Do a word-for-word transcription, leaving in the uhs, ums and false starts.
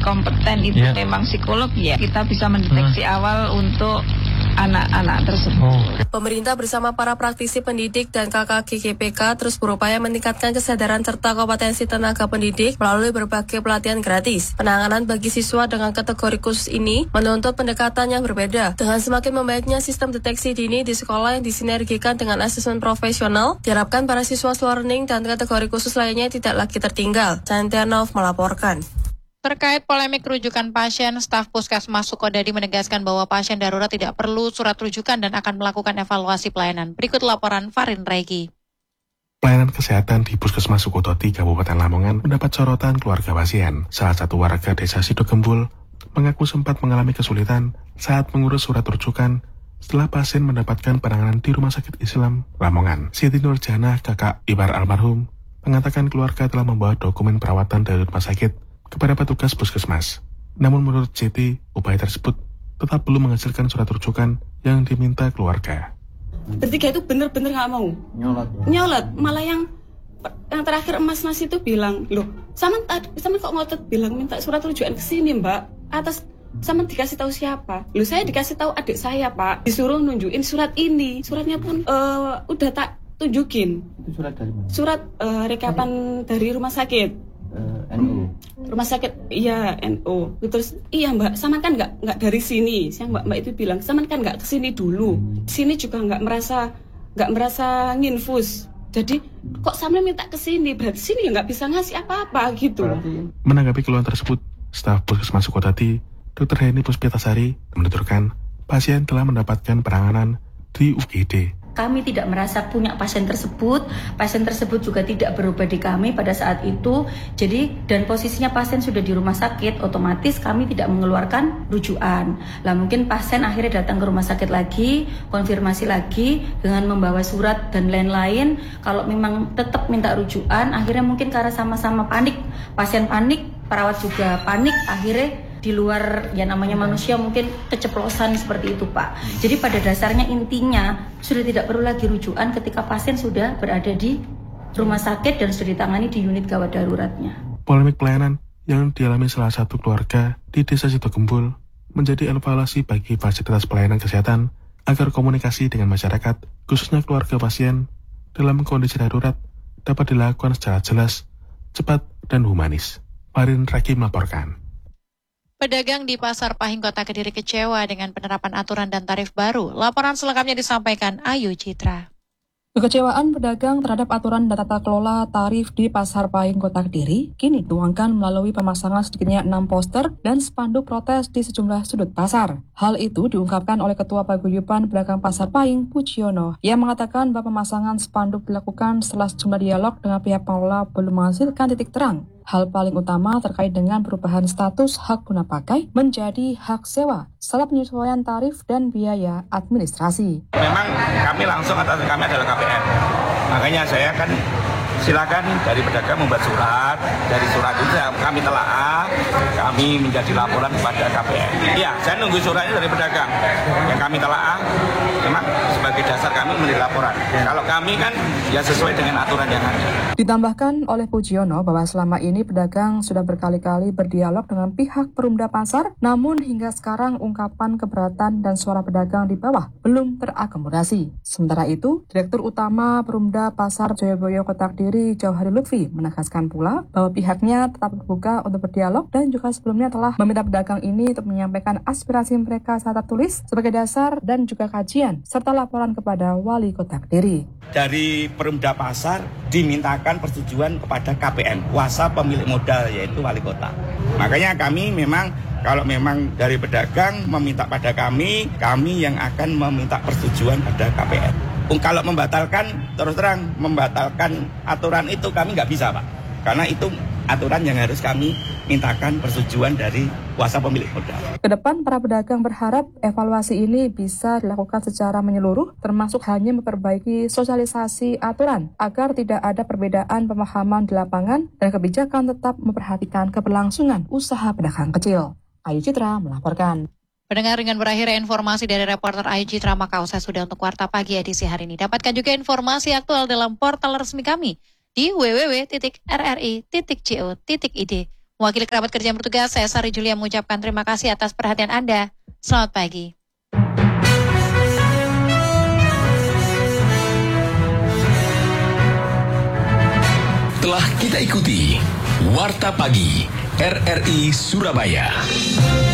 kompeten itu yeah. memang psikolog ya, kita bisa mendeteksi hmm. awal untuk anak-anak tersebut. Oh, okay. Pemerintah bersama para praktisi pendidik dan K K G G P K terus berupaya meningkatkan kesadaran serta kompetensi tenaga pendidik melalui berbagai pelatihan gratis. Penanganan bagi siswa dengan kategori khusus ini menuntut pendekatan yang berbeda. Dengan semakin membaiknya sistem deteksi dini di sekolah yang disinergikan dengan asesmen profesional, diharapkan para siswa slow learning dan kategori khusus lainnya tidak lagi tertinggal. Santianov melaporkan. Terkait polemik rujukan pasien, staf Puskesmas Sukodadi menegaskan bahwa pasien darurat tidak perlu surat rujukan dan akan melakukan evaluasi pelayanan. Berikut laporan Farin Regi. Pelayanan kesehatan di Puskesmas Sukodadi, Kabupaten Lamongan mendapat sorotan keluarga pasien. Salah satu warga desa Sidogembul mengaku sempat mengalami kesulitan saat mengurus surat rujukan setelah pasien mendapatkan penanganan di Rumah Sakit Islam Lamongan. Siti Nurjana, kakak ipar almarhum, mengatakan keluarga telah membawa dokumen perawatan dari rumah sakit kepada petugas puskesmas. Namun menurut Siti, upaya tersebut tetap belum menghasilkan surat rujukan yang diminta keluarga. Bertiga itu benar-benar nggak mau. Nyolot. Ya? Nyolot. Malah yang yang terakhir Mas Nas itu bilang, loh, sama sama kok ngotot bilang minta surat rujukan ke sini, Mbak. Atas sama dikasih tahu siapa? Loh, saya dikasih tahu adik saya, Pak. Disuruh nunjukin surat ini. Suratnya pun uh, udah tak tunjukin. Itu surat dari mana? Surat uh, rekapan dari rumah sakit. Uh, N U. Rumah sakit, iya N U. Terus iya Mbak, sama kan nggak nggak dari sini. Yang Mbak Mbak itu bilang, sama kan nggak kesini dulu. Di sini juga nggak merasa nggak merasa nginfus. Jadi kok sama minta kesini, berarti sini ya nggak bisa ngasih apa-apa gitu. Menanggapi keluhan tersebut, staf Puskesmas Sukodadi, Dokter Heni Puspitasari menuturkan pasien telah mendapatkan penanganan di U G D. Kami tidak merasa punya pasien tersebut, pasien tersebut juga tidak berubah di kami pada saat itu. Jadi dan posisinya pasien sudah di rumah sakit, otomatis kami tidak mengeluarkan rujukan. Lah mungkin pasien akhirnya datang ke rumah sakit lagi, konfirmasi lagi dengan membawa surat dan lain-lain. Kalau memang tetap minta rujukan, akhirnya mungkin karena sama-sama panik, pasien panik, perawat juga panik, akhirnya di luar ya namanya manusia mungkin keceplosan seperti itu Pak. Jadi pada dasarnya intinya sudah tidak perlu lagi rujukan ketika pasien sudah berada di rumah sakit dan sudah ditangani di unit gawat daruratnya. Polemik pelayanan yang dialami salah satu keluarga di Desa Sidogembul menjadi evaluasi bagi fasilitas pelayanan kesehatan agar komunikasi dengan masyarakat, khususnya keluarga pasien, dalam kondisi darurat dapat dilakukan secara jelas, cepat, dan humanis. Farin Raki melaporkan. Pedagang di Pasar Pahing Kota Kediri kecewa dengan penerapan aturan dan tarif baru. Laporan selengkapnya disampaikan Ayu Citra. Kekecewaan pedagang terhadap aturan dan tata kelola tarif di Pasar Pahing Kota Kediri kini dituangkan melalui pemasangan sedikitnya enam poster dan spanduk protes di sejumlah sudut pasar. Hal itu diungkapkan oleh Ketua Paguyuban Pedagang Pasar Pahing, Puciono, yang mengatakan bahwa pemasangan spanduk dilakukan setelah sejumlah dialog dengan pihak pengelola belum menghasilkan titik terang. Hal paling utama terkait dengan perubahan status hak guna pakai menjadi hak sewa, serta penyesuaian tarif dan biaya administrasi. Memang kami langsung atas kami adalah K P N. Makanya saya kan silakan dari pedagang membuat surat, dari surat itu kami telaah, kami menjadi laporan kepada K P N. Iya, saya nunggu suratnya dari pedagang yang kami telaah, memang sebagai dasar kami menjadi laporan. Kalau kami kan ya sesuai dengan aturan yang ada. Ditambahkan oleh Pujiono bahwa selama ini pedagang sudah berkali-kali berdialog dengan pihak Perumda Pasar, namun hingga sekarang ungkapan keberatan dan suara pedagang di bawah belum terakomodasi. Sementara itu, Direktur Utama Perumda Pasar Joyoboyo Kota Kediri, Jauhari Lutfi, menegaskan pula bahwa pihaknya tetap terbuka untuk berdialog dan juga sebelumnya telah meminta pedagang ini untuk menyampaikan aspirasi mereka secara tertulis sebagai dasar dan juga kajian serta laporan kepada Wali Kota Kediri. Dari Perumda Pasar dimintakan persetujuan kepada K P N, kuasa pemilik modal yaitu Wali Kota. Makanya kami memang kalau memang dari pedagang meminta pada kami, kami yang akan meminta persetujuan pada K P N. Kalau membatalkan, terus terang membatalkan aturan itu kami nggak bisa Pak. Karena itu aturan yang harus kami mintakan persetujuan dari kuasa pemilik modal. Kedepan para pedagang berharap evaluasi ini bisa dilakukan secara menyeluruh, termasuk hanya memperbaiki sosialisasi aturan agar tidak ada perbedaan pemahaman di lapangan dan kebijakan tetap memperhatikan keberlangsungan usaha pedagang kecil. Ayu Citra melaporkan. Pendengar, dengan berakhir informasi dari reporter Ayu Citra, maka usai sudah untuk Warta Pagi edisi hari ini. Dapatkan juga informasi aktual dalam portal resmi kami di w w w titik r r i titik co titik i d. Wakil kerabat kerja yang bertugas, saya Sari Julia mengucapkan terima kasih atas perhatian Anda. Selamat pagi. Telah kita ikuti Warta Pagi R R I Surabaya.